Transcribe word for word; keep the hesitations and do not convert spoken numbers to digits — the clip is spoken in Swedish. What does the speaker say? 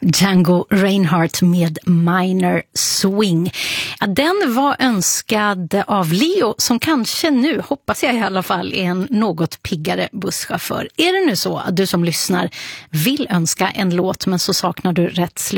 Django Reinhardt med Minor Swing. Ja, den var önskad av Leo som kanske nu, hoppas jag i alla fall, är en något piggare busschaufför. Är det nu så att du som lyssnar vill önska en låt men så saknar du rätt slut